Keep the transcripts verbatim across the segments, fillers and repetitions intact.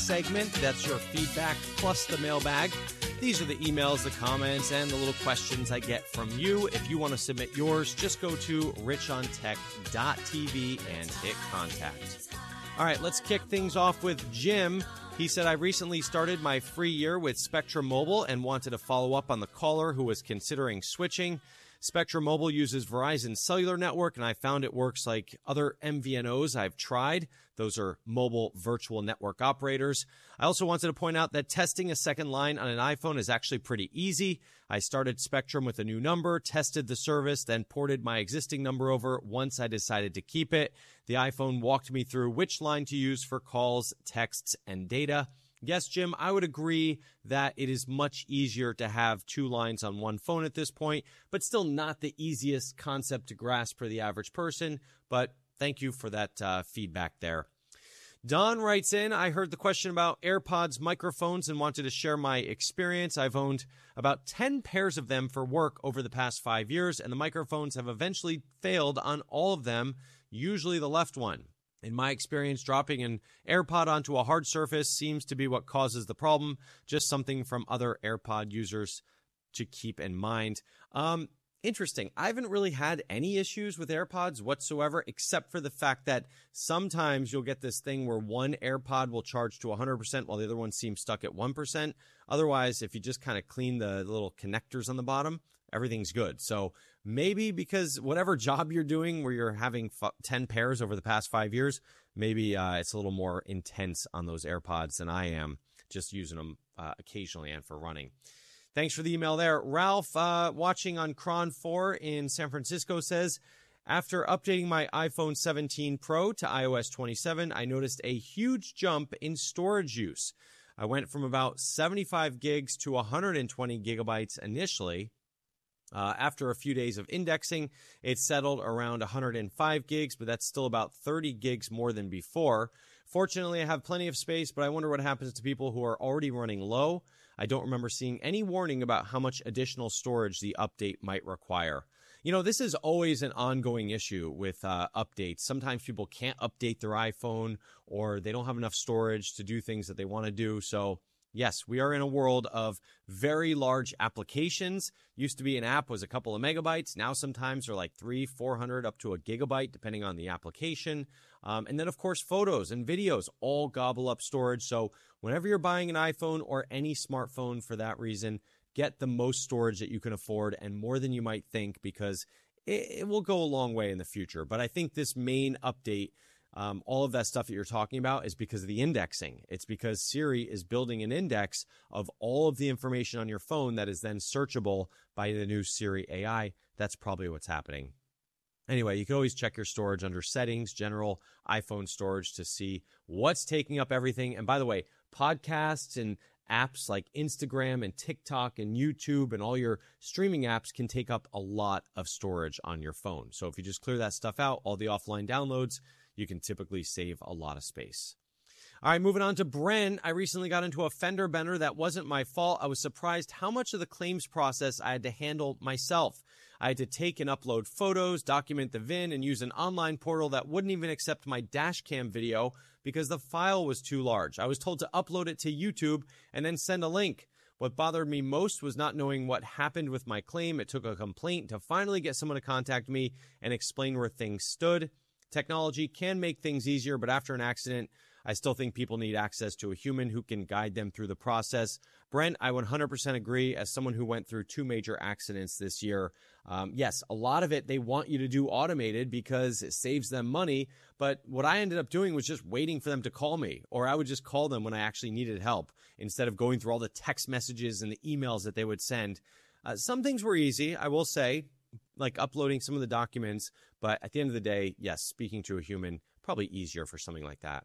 segment. That's your feedback plus the mailbag. These are the emails, the comments, and the little questions I get from you. If you want to submit yours, just go to rich on tech dot t v and hit contact. All right, let's kick things off with Jim. He said, I recently started my free year with Spectrum Mobile and wanted to follow up on the caller who was considering switching. Spectrum Mobile uses Verizon's cellular network, and I found it works like other M V N Os I've tried. Those are mobile virtual network operators. I also wanted to point out that testing a second line on an iPhone is actually pretty easy. I started Spectrum with a new number, tested the service, then ported my existing number over once I decided to keep it. The iPhone walked me through which line to use for calls, texts, and data. Yes, Jim, I would agree that it is much easier to have two lines on one phone at this point, but still not the easiest concept to grasp for the average person. But thank you for that uh, feedback there. Don writes in, I heard the question about AirPods microphones and wanted to share my experience. I've owned about ten pairs of them for work over the past five years, and the microphones have eventually failed on all of them, usually the left one. In my experience, dropping an AirPod onto a hard surface seems to be what causes the problem. Just something from other AirPod users to keep in mind. Um, interesting. I haven't really had any issues with AirPods whatsoever, except for the fact that sometimes you'll get this thing where one AirPod will charge to one hundred percent while the other one seems stuck at one percent. Otherwise, if you just kind of clean the little connectors on the bottom, everything's good. So maybe because whatever job you're doing where you're having f- ten pairs over the past five years, maybe uh, it's a little more intense on those AirPods than I am, just using them uh, occasionally and for running. Thanks for the email there. Ralph, uh, watching on Cron four in San Francisco, says, after updating my iPhone seventeen Pro to i O S twenty-seven, I noticed a huge jump in storage use. I went from about seventy-five gigs to one hundred twenty gigabytes initially. Uh, after a few days of indexing, it settled around one hundred five gigs, but that's still about thirty gigs more than before. Fortunately, I have plenty of space, but I wonder what happens to people who are already running low. I don't remember seeing any warning about how much additional storage the update might require. You know, this is always an ongoing issue with uh, updates. Sometimes people can't update their iPhone or they don't have enough storage to do things that they want to do. So yes, we are in a world of very large applications. Used to be an app was a couple of megabytes. Now sometimes they're like three, four hundred, up to a gigabyte, depending on the application. Um, and then, of course, photos and videos all gobble up storage. So whenever you're buying an iPhone or any smartphone for that reason, get the most storage that you can afford and more than you might think, because it, it will go a long way in the future. But I think this main update, Um, all of that stuff that you're talking about, is because of the indexing. It's because Siri is building an index of all of the information on your phone that is then searchable by the new Siri A I. That's probably what's happening. Anyway, you can always check your storage under settings, general iPhone storage, to see what's taking up everything. And by the way, podcasts and apps like Instagram and TikTok and YouTube and all your streaming apps can take up a lot of storage on your phone. So if you just clear that stuff out, all the offline downloads, you can typically save a lot of space. All right, moving on to Bren. I recently got into a fender bender that wasn't my fault. I was surprised how much of the claims process I had to handle myself. I had to take and upload photos, document the V I N, and use an online portal that wouldn't even accept my dash cam video because the file was too large. I was told to upload it to YouTube and then send a link. What bothered me most was not knowing what happened with my claim. It took a complaint to finally get someone to contact me and explain where things stood. Technology can make things easier, but after an accident, I still think people need access to a human who can guide them through the process. Brent, I one hundred percent agree. As someone who went through two major accidents this year, um, yes, a lot of it they want you to do automated because it saves them money. But what I ended up doing was just waiting for them to call me, or I would just call them when I actually needed help instead of going through all the text messages and the emails that they would send. Uh, some things were easy, I will say, like uploading some of the documents. But at the end of the day, yes, speaking to a human, probably easier for something like that.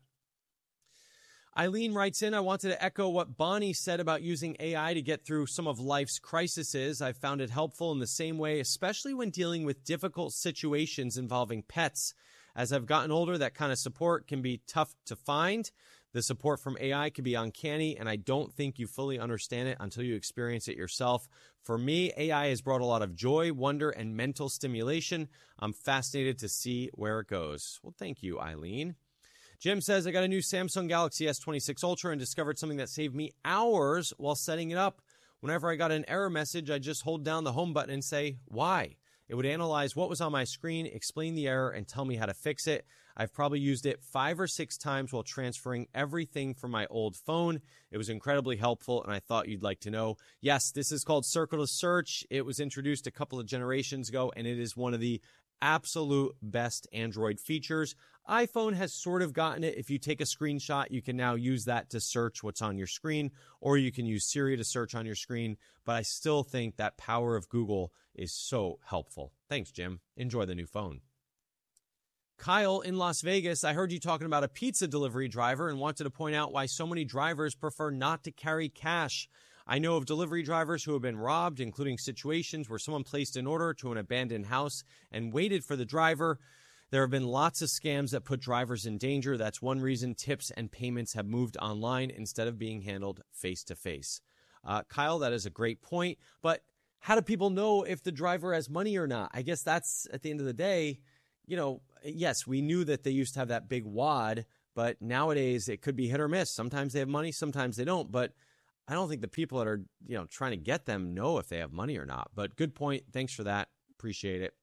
Eileen writes in, I wanted to echo what Bonnie said about using A I to get through some of life's crises. I've found it helpful in the same way, especially when dealing with difficult situations involving pets. As I've gotten older, that kind of support can be tough to find. The support from A I can be uncanny, and I don't think you fully understand it until you experience it yourself. For me, A I has brought a lot of joy, wonder, and mental stimulation. I'm fascinated to see where it goes. Well, thank you, Eileen. Jim says, I got a new Samsung Galaxy S twenty-six Ultra and discovered something that saved me hours while setting it up. Whenever I got an error message, I just hold down the home button and say, why? It would analyze what was on my screen, explain the error, and tell me how to fix it. I've probably used it five or six times while transferring everything from my old phone. It was incredibly helpful, and I thought you'd like to know. Yes, this is called Circle to Search. It was introduced a couple of generations ago, and it is one of the absolute best Android features. iPhone has sort of gotten it. If you take a screenshot, you can now use that to search what's on your screen, or you can use Siri to search on your screen. But I still think that power of Google is so helpful. Thanks, Jim. Enjoy the new phone. Kyle in Las Vegas, I heard you talking about a pizza delivery driver and wanted to point out why so many drivers prefer not to carry cash. I know of delivery drivers who have been robbed, including situations where someone placed an order to an abandoned house and waited for the driver. There have been lots of scams that put drivers in danger. That's one reason tips and payments have moved online instead of being handled face-to-face. Uh, Kyle, that is a great point. But how do people know if the driver has money or not? I guess that's, at the end of the day, you know, yes, we knew that they used to have that big wad, but nowadays it could be hit or miss. Sometimes they have money, sometimes they don't. But I don't think the people that are, you know, trying to get them know if they have money or not. But good point. Thanks for that. Appreciate it.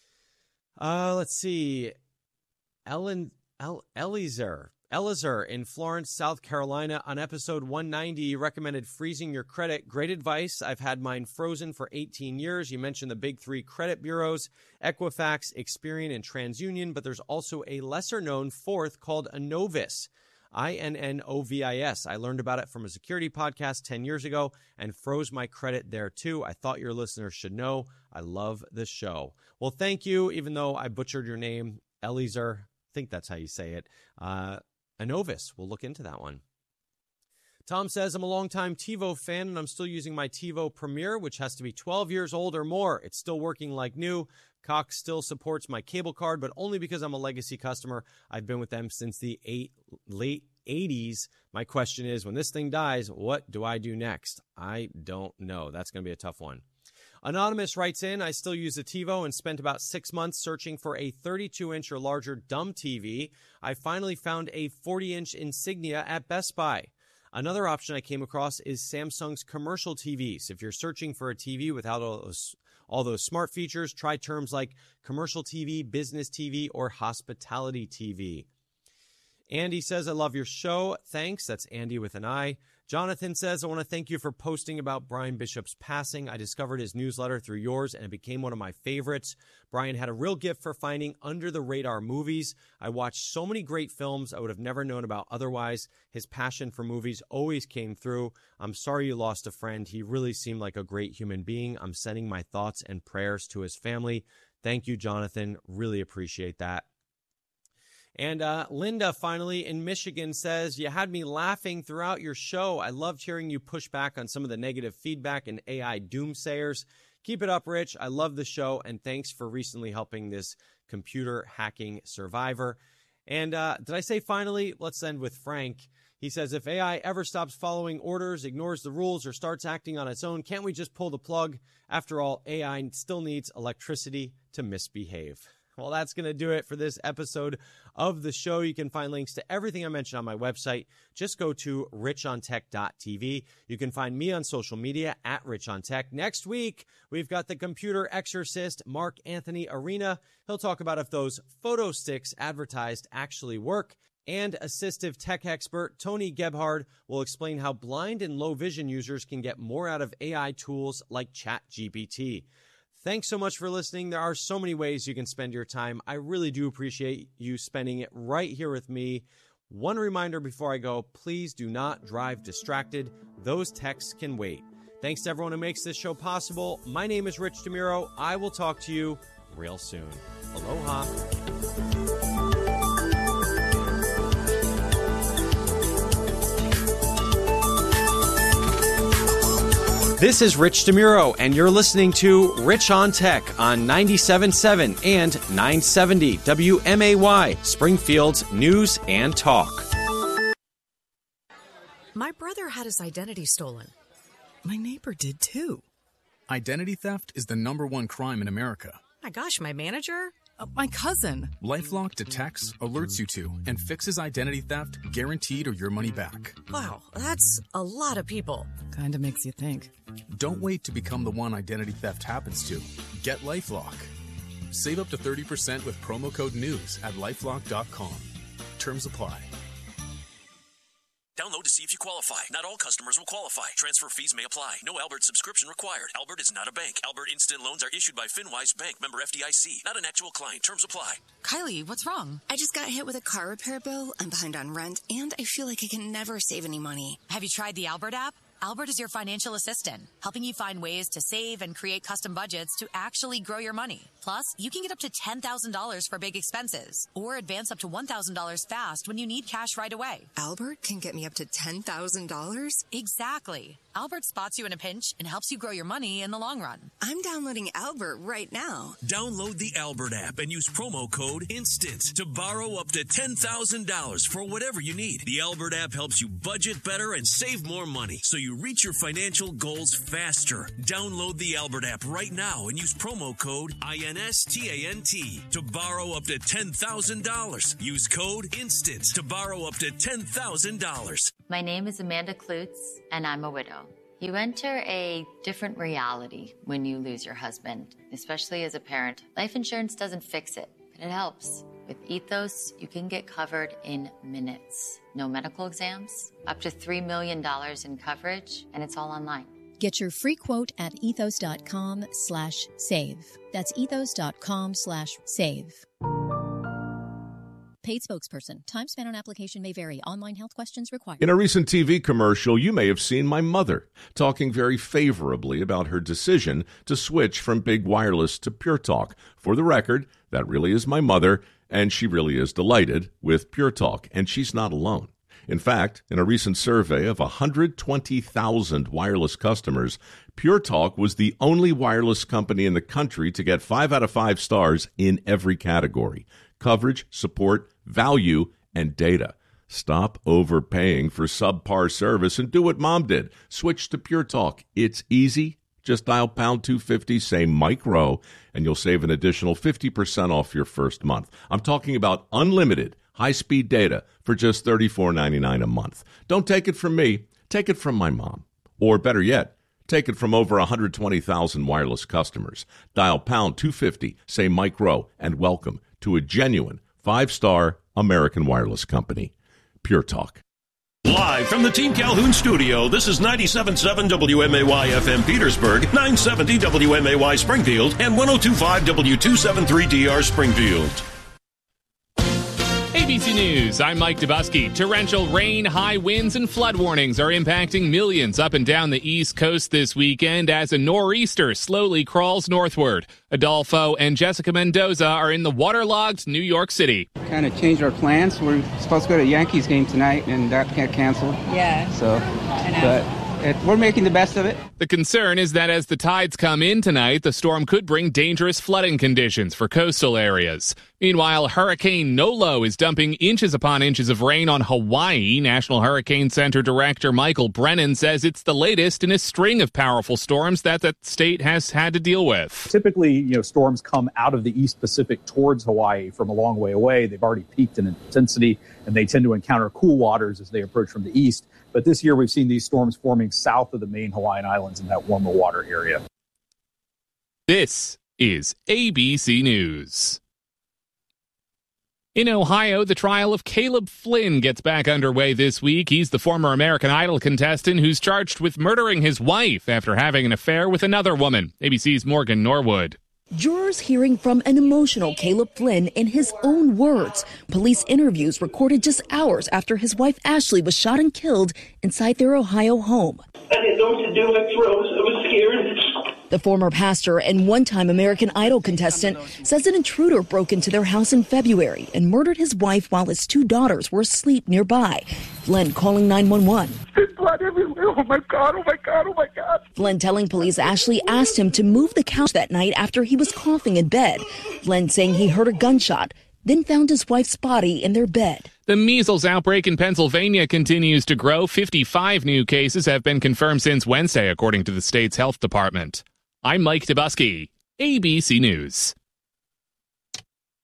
Uh, let's see. Ellen, El, Eliezer, Eliezer in Florence, South Carolina. On episode one ninety, you recommended freezing your credit. Great advice. I've had mine frozen for eighteen years. You mentioned the big three credit bureaus, Equifax, Experian, and TransUnion, but there's also a lesser-known fourth called Innovis. I N N O V I S. I learned about it from a security podcast ten years ago and froze my credit there too. I thought your listeners should know. I love the show. Well, thank you, even though I butchered your name, Eliezer. I think that's how you say it. Uh, Innovis. We'll look into that one. Tom says, I'm a longtime TiVo fan, and I'm still using my TiVo Premier, which has to be twelve years old or more. It's still working like new. Cox still supports my cable card, but only because I'm a legacy customer. I've been with them since the eight, late eighties. My question is, when this thing dies, what do I do next? I don't know. That's going to be a tough one. Anonymous writes in, I still use a TiVo and spent about six months searching for a thirty-two inch or larger dumb T V. I finally found a forty inch Insignia at Best Buy. Another option I came across is Samsung's commercial T Vs. If you're searching for a T V without all those, all those smart features, try terms like commercial T V, business T V, or hospitality T V. Andy says, I love your show. Thanks. That's Andy with an I. Jonathan says, I want to thank you for posting about Brian Bishop's passing. I discovered his newsletter through yours, and it became one of my favorites. Brian had a real gift for finding under-the-radar movies. I watched so many great films I would have never known about otherwise. His passion for movies always came through. I'm sorry you lost a friend. He really seemed like a great human being. I'm sending my thoughts and prayers to his family. Thank you, Jonathan. Really appreciate that. And uh, Linda, finally, in Michigan says, you had me laughing throughout your show. I loved hearing you push back on some of the negative feedback and A I doomsayers. Keep it up, Rich. I love the show, and thanks for recently helping this computer hacking survivor. And uh, did I say finally? Let's end with Frank. He says, if A I ever stops following orders, ignores the rules, or starts acting on its own, can't we just pull the plug? After all, A I still needs electricity to misbehave. Well, that's going to do it for this episode of the show. You can find links to everything I mentioned on my website. Just go to rich on tech dot t v. You can find me on social media at richontech. Next week, we've got the computer exorcist, Mark Anthony Arena. He'll talk about if those photo sticks advertised actually work. And assistive tech expert Tony Gebhard will explain how blind and low vision users can get more out of A I tools like ChatGPT. Thanks so much for listening. There are so many ways you can spend your time. I really do appreciate you spending it right here with me. One reminder before I go, please do not drive distracted. Those texts can wait. Thanks to everyone who makes this show possible. My name is Rich DeMuro. I will talk to you real soon. Aloha. This is Rich DeMuro, and you're listening to Rich on Tech on ninety-seven point seven and nine seventy W M A Y, Springfield's News and Talk. My brother had his identity stolen. My neighbor did too. Identity theft is the number one crime in America. My gosh, my manager? Uh, my cousin. LifeLock detects, alerts you to, and fixes identity theft guaranteed or your money back. Wow, that's a lot of people. Kind of makes you think. Don't wait to become the one identity theft happens to. Get LifeLock. Save up to thirty percent with promo code NEWS at lifelock dot com. Terms apply. Download to see if you qualify. Not all customers will qualify. Transfer fees may apply. No Albert subscription required. Albert is not a bank. Albert Instant Loans are issued by FinWise Bank, member F D I C. Not an actual client. Terms apply. Kylie, what's wrong? I just got hit with a car repair bill. I'm behind on rent, and I feel like I can never save any money. Have you tried the Albert app? Albert is your financial assistant, helping you find ways to save and create custom budgets to actually grow your money. Plus, you can get up to ten thousand dollars for big expenses or advance up to one thousand dollars fast when you need cash right away. Albert can get me up to ten thousand dollars? Exactly. Albert spots you in a pinch and helps you grow your money in the long run. I'm downloading Albert right now. Download the Albert app and use promo code INSTANT to borrow up to ten thousand dollars for whatever you need. The Albert app helps you budget better and save more money so you reach your financial goals faster. Download the Albert app right now and use promo code INSTANT to borrow up to ten thousand dollars. Use code INSTANT to borrow up to ten thousand dollars. My name is Amanda Klutz, and I'm a widow. You enter a different reality when you lose your husband, especially as a parent. Life insurance doesn't fix it, but it helps. With Ethos, you can get covered in minutes. No medical exams, up to three million dollars in coverage, and it's all online. Get your free quote at ethos.com slash save. That's ethos.com slash save. Paid spokesperson. Time spent on application may vary. Online health questions required. In a recent T V commercial, you may have seen my mother talking very favorably about her decision to switch from Big Wireless to Pure Talk. For the record, that really is my mother, and she really is delighted with Pure Talk, and she's not alone. In fact, in a recent survey of one hundred twenty thousand wireless customers, Pure Talk was the only wireless company in the country to get five out of five stars in every category: coverage, support, value, and data. Stop overpaying for subpar service and do what Mom did. Switch to Pure Talk. It's easy. Just dial pound two fifty, say Mike Rowe, and you'll save an additional fifty percent off your first month. I'm talking about unlimited high-speed data for just thirty-four ninety-nine a month. Don't take it from me. Take it from my mom. Or better yet, take it from over one hundred twenty thousand wireless customers. Dial pound two fifty, say Mike Rowe, and welcome to a genuine five-star American wireless company. Pure Talk. Live from the Team Calhoun studio, this is ninety-seven point seven W M A Y F M Petersburg, nine seventy W M A Y Springfield, and one oh two point five W two seventy-three D R Springfield. A B C News, I'm Mike Dubusky. Torrential rain, high winds, and flood warnings are impacting millions up and down the East Coast this weekend as a nor'easter slowly crawls northward. Adolfo and Jessica Mendoza are in the waterlogged New York City. Kind of changed our plans. We're supposed to go to a Yankees game tonight, and that got canceled. Yeah. So, I know. but it, we're making the best of it. The concern is that as the tides come in tonight, the storm could bring dangerous flooding conditions for coastal areas. Meanwhile, Hurricane Nolo is dumping inches upon inches of rain on Hawaii. National Hurricane Center Director Michael Brennan says it's the latest in a string of powerful storms that the state has had to deal with. Typically, you know, storms come out of the East Pacific towards Hawaii from a long way away. They've already peaked in intensity, and they tend to encounter cool waters as they approach from the east. But this year, we've seen these storms forming south of the main Hawaiian Islands in that warmer water area. This is A B C News. In Ohio, the trial of Caleb Flynn gets back underway this week. He's the former American Idol contestant who's charged with murdering his wife after having an affair with another woman. A B C's Morgan Norwood. Jurors hearing from an emotional Caleb Flynn in his own words. Police interviews recorded just hours after his wife Ashley was shot and killed inside their Ohio home. I didn't know what to do. I froze. I was scared. The former pastor and one-time American Idol contestant says an intruder broke into their house in February and murdered his wife while his two daughters were asleep nearby. Flynn calling nine one one. There's blood everywhere. Oh, my God. Oh, my God. Oh, my God. Flynn telling police Ashley asked him to move the couch that night after he was coughing in bed. Flynn saying he heard a gunshot, then found his wife's body in their bed. The measles outbreak in Pennsylvania continues to grow. fifty-five new cases have been confirmed since Wednesday, according to the state's health department. I'm Mike Dubusky, A B C News.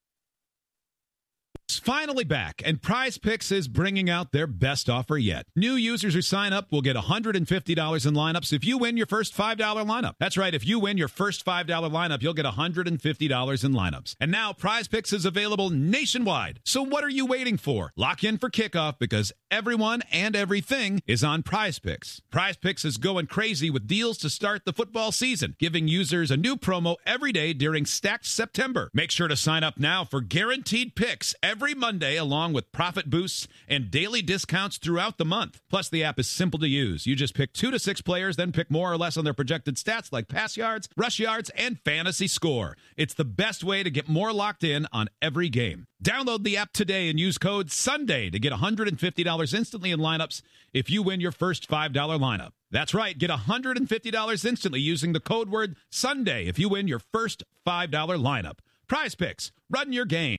It's finally back, and Prize Picks is bringing out their best offer yet. New users who sign up will get one hundred fifty dollars in lineups if you win your first five dollars lineup. That's right, if you win your first five dollars lineup, you'll get one hundred fifty dollars in lineups. And now Prize Picks is available nationwide. So what are you waiting for? Lock in for kickoff because everyone and everything is on Prize Picks. Prize Picks is going crazy with deals to start the football season, giving users a new promo every day during Stacked September. Make sure to sign up now for guaranteed picks every Monday, along with profit boosts and daily discounts throughout the month. Plus, the app is simple to use. You just pick two to six players, then pick more or less on their projected stats like pass yards, rush yards, and fantasy score. It's the best way to get more locked in on every game. Download the app today and use code SUNDAY to get one hundred fifty dollars instantly in lineups if you win your first five dollars lineup. That's right, get one hundred fifty dollars instantly using the code word SUNDAY if you win your first five dollars lineup. Prize Picks, run your game.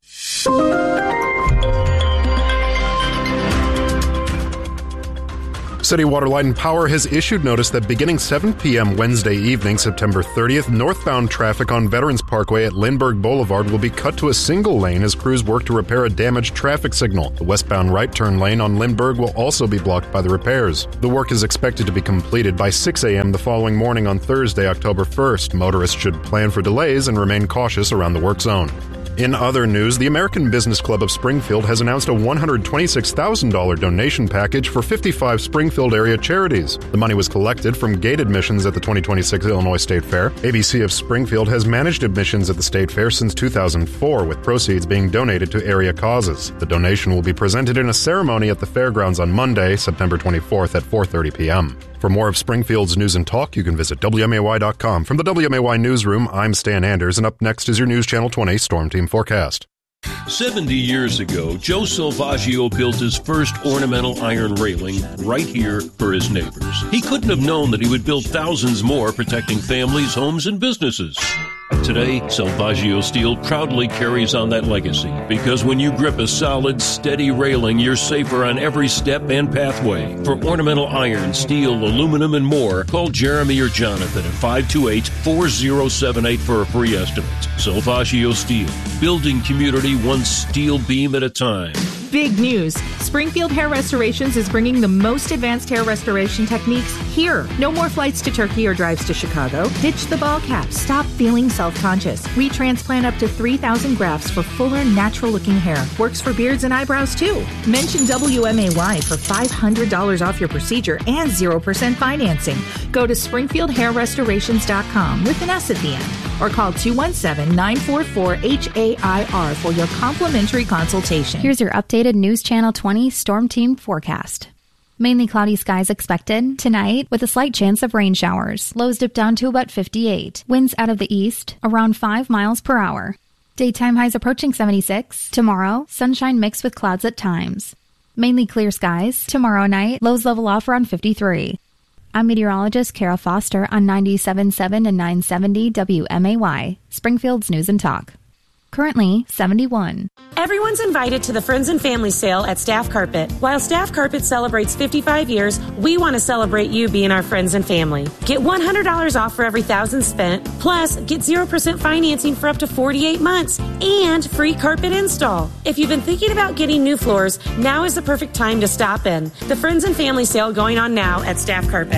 City Water, Light and Power has issued notice that beginning seven p.m. Wednesday evening, September thirtieth, northbound traffic on Veterans Parkway at Lindbergh Boulevard will be cut to a single lane as crews work to repair a damaged traffic signal. The westbound right turn lane on Lindbergh will also be blocked by the repairs. The work is expected to be completed by six a.m. the following morning on Thursday, October first. Motorists should plan for delays and remain cautious around the work zone. In other news, the American Business Club of Springfield has announced a one hundred twenty-six thousand dollars donation package for fifty-five Springfield area charities. The money was collected from gate admissions at the twenty twenty-six Illinois State Fair. A B C of Springfield has managed admissions at the State Fair since two thousand four, with proceeds being donated to area causes. The donation will be presented in a ceremony at the fairgrounds on Monday, September twenty-fourth at four thirty p.m. For more of Springfield's news and talk, you can visit W M A Y dot com. From the W M A Y Newsroom, I'm Stan Anders, and up next is your News Channel twenty Storm Team Forecast. seventy years ago, Joe Salvaggio built his first ornamental iron railing right here for his neighbors. He couldn't have known that he would build thousands more, protecting families, homes, and businesses. Today, Salvaggio Steel proudly carries on that legacy, because when you grip a solid, steady railing, you're safer on every step and pathway. For ornamental iron, steel, aluminum, and more, call Jeremy or Jonathan at five two eight, four zero seven eight for a free estimate. Salvaggio Steel, building community one steel beam at a time. Big news! Springfield Hair Restorations is bringing the most advanced hair restoration techniques here. No more flights to Turkey or drives to Chicago. Ditch the ball cap. Stop feeling self-conscious. We transplant up to three thousand grafts for fuller, natural-looking hair. Works for beards and eyebrows, too. Mention W M A Y for five hundred dollars off your procedure and zero percent financing. Go to springfield hair restorations dot com with an S at the end, or call two one seven, nine four four, H A I R for your complimentary consultation. Here's your updated News Channel twenty Storm Team forecast. Mainly cloudy skies expected tonight with a slight chance of rain showers. Lows dip down to about fifty-eight. Winds out of the east around five miles per hour. Daytime highs approaching seventy-six. Tomorrow, sunshine mixed with clouds at times. Mainly clear skies. Tomorrow night, lows level off around fifty-three. I'm meteorologist Kara Foster on ninety-seven point seven and nine seventy W M A Y, Springfield's News and Talk. Currently seventy-one. Everyone's invited to the Friends and Family Sale at Staff Carpet. While Staff Carpet celebrates fifty-five years, we want to celebrate you being our friends and family. Get one hundred dollars off for every thousand spent, plus get zero percent financing for up to forty-eight months, and free carpet install. If you've been thinking about getting new floors, now is the perfect time to stop in. The Friends and Family Sale going on now at Staff Carpet.